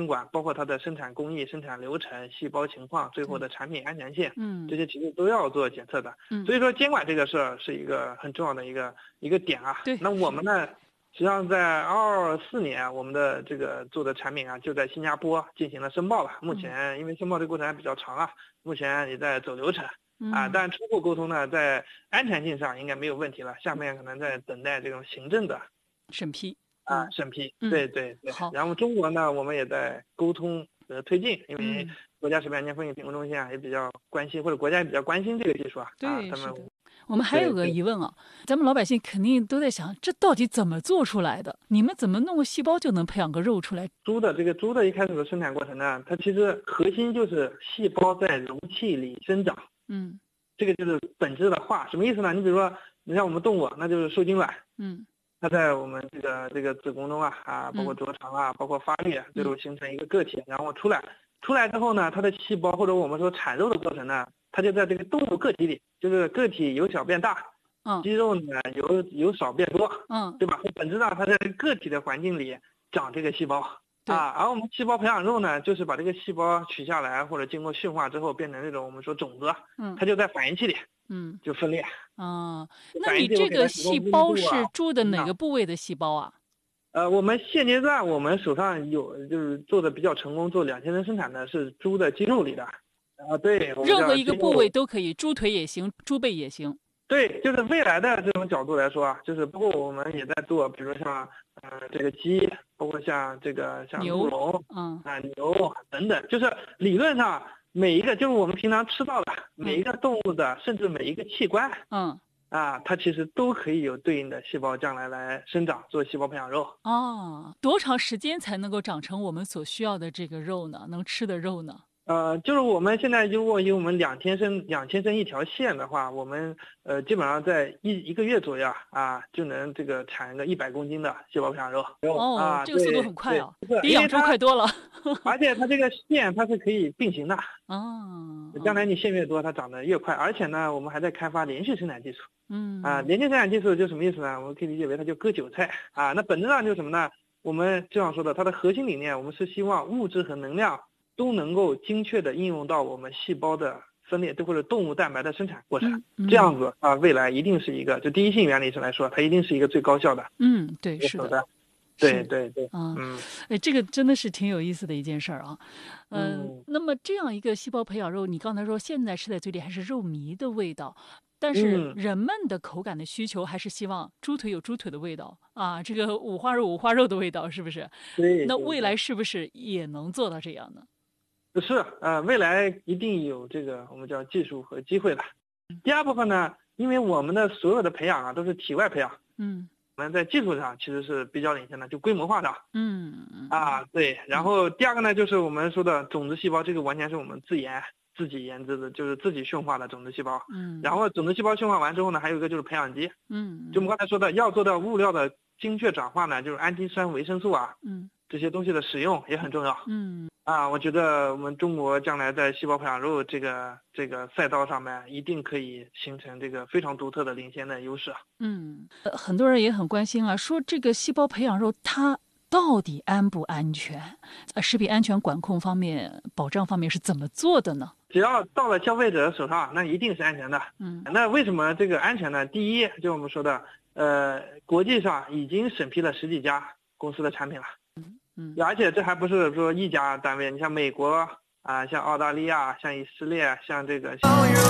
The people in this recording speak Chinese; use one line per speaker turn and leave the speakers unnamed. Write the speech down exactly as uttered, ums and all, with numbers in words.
管，包括它的生产工艺、生产流程、细胞情况，最后的产品安全性，
嗯，
这些其实都要做检测的。
嗯，
所以说监管这个事儿是一个很重要的一个一个点啊。
对，
那我们呢，实际上在二四年，我们的这个做的产品啊，就在新加坡进行了申报了。目前因为申报这个过程还比较长啊，目前也在走流程。啊，但初步沟通呢，在安全性上应该没有问题了，下面可能在等待这种行政的
审批
啊审批。
嗯、
对对对。
好。
然后中国呢，我们也在沟通和推进，因为国家食品安全风险评估中心啊也比较关心，或者国家也比较关心这个技术啊。
对，
啊、他们
我们还有个疑问啊，咱们老百姓肯定都在想，这到底怎么做出来的？你们怎么弄个细胞就能培养个肉出来？
猪的这个猪的一开始的生产过程呢，它其实核心就是细胞在容器里生长。
嗯。
这个就是本质的化，什么意思呢？你比如说，你像我们动物，那就是受精卵，
嗯，
它在我们这个这个子宫中啊啊，包括着床啊，包括发育，最后形成一个个体，然后出来，出来之后呢，它的细胞或者我们说产肉的过程呢，它就在这个动物个体里，就是个体由小变大，
嗯，
肌肉呢由由少变多，
嗯，
对吧？本质上它在个体的环境里长这个细胞。啊，而我们细胞培养肉呢，就是把这个细胞取下来，或者经过驯化之后变成这种我们说种子，
嗯，
它就在反应器里，
嗯，
就分裂。
啊，那你这个细胞是猪的哪个部位的细胞啊？
呃，我们现阶段我们手上有就是做的比较成功，做两千人生产的是猪的肌肉里的。啊，对，
任何一个部位都可以，猪腿也行，猪背也行。
对，就是未来的这种角度来说啊，就是包括我们也在做，比如说像呃这个鸡，包括像这个像鹿茸，
嗯
啊牛等等，就是理论上每一个就是我们平常吃到的每一个动物的，甚至每一个器官，
嗯
啊，它其实都可以有对应的细胞将来来生长，做细胞培养肉。
哦，多长时间才能够长成我们所需要的这个肉呢？能吃的肉呢？
呃，就是我们现在如果以我们两千升两千升一条线的话，我们呃基本上在一一个月左右啊，就能这个产个一百公斤的细胞培养肉。
哦，
啊，
这个速度很快啊，比
养
猪快多了。
而且它这个线它是可以并行的。
哦，
将来你线越多，它长得越快。而且呢，我们还在开发连续生产技术。
嗯。
啊，连续生产技术就什么意思呢？我们可以理解为它就割韭菜啊。那本质上就是什么呢？我们这样说的，它的核心理念，我们是希望物质和能量都能够精确的应用到我们细胞的分裂或者动物蛋白的生产过程，
嗯、
这样子啊，未来一定是一个就第一性原理上来说，它一定是一个最高效的。
嗯，对，是的，
对对对，
啊，
嗯，
哎，这个真的是挺有意思的一件事儿啊。呃、嗯，那么这样一个细胞培养肉，你刚才说现在吃在嘴里还是肉糜的味道。但是人们的口感的需求还是希望猪腿有猪腿的味道啊，这个五花肉五花肉的味道，是不是？
对。
那未来是不是也能做到这样呢？
是，呃，未来一定有这个我们叫技术和机会的。第二部分呢，因为我们的所有的培养啊都是体外培养，
嗯，
我们在技术上其实是比较领先的，就规模化上，
嗯
啊对。然后第二个呢，就是我们说的种子细胞，这个完全是我们自研。自己研制的，就是自己驯化的种子细胞。
嗯，
然后种子细胞驯化完之后呢，还有一个就是培养基。
嗯，
就我们刚才说的，要做到物料的精确转化呢，就是氨基酸、维生素啊，
嗯，
这些东西的使用也很重要。
嗯，
啊，我觉得我们中国将来在细胞培养肉这个这个赛道上面，一定可以形成这个非常独特的领先的优势。
嗯，呃，很多人也很关心啊，说这个细胞培养肉它到底安不安全？呃，食品安全管控方面、保障方面是怎么做的呢？
只要到了消费者手上，那一定是安全的。
嗯，
那为什么这个安全呢？第一，就我们说的，呃，国际上已经审批了十几家公司的产品了。
嗯嗯，
而且这还不是说一家单位，你像美国啊，像澳大利亚，像以色列，像这个。